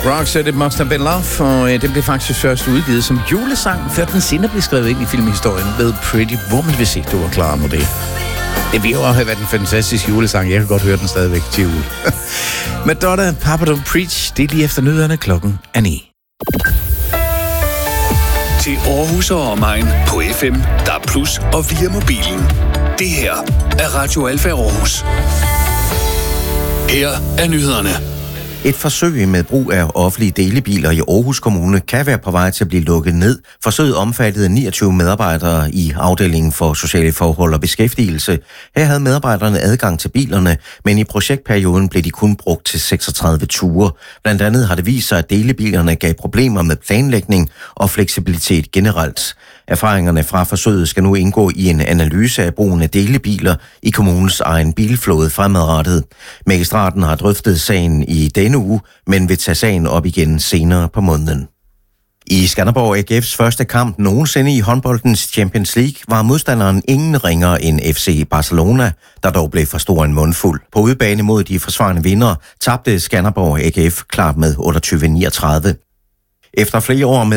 Roxette, It Must Have Been Love, og den blev faktisk først udgivet som julesang, før den senere blev skrevet ind i filmhistorien ved Pretty Woman, hvis ikke du var klar med det. Det ville jo have været en fantastisk julesang. Jeg kan godt høre den stadigvæk til jul. Madonna, Papa Don't Preach, det er lige efter nyhederne klokken er 9. Til Aarhus og omegn på FM, DAB+ og via mobilen. Det her er Radio Alfa Aarhus. Her er nyhederne. Et forsøg med brug af offentlige delebiler i Aarhus Kommune kan være på vej til at blive lukket ned. Forsøget omfattede 29 medarbejdere i afdelingen for sociale forhold og beskæftigelse. Her havde medarbejderne adgang til bilerne, men i projektperioden blev de kun brugt til 36 ture. Blandt andet har det vist sig, at delebilerne gav problemer med planlægning og fleksibilitet generelt. Erfaringerne fra forsøget skal nu indgå i en analyse af brugen af delebiler i kommunens egen bilflåde fremadrettet. Magistraten har drøftet sagen i denne uge, men vil tage sagen op igen senere på måneden. I Skanderborg AGF's første kamp nogensinde i håndboldens Champions League var modstanderen ingen ringere end FC Barcelona, der dog blev for stor en mundfuld. På udebane mod de forsvarende vindere tabte Skanderborg AGF klart med 28-39. Efter flere år med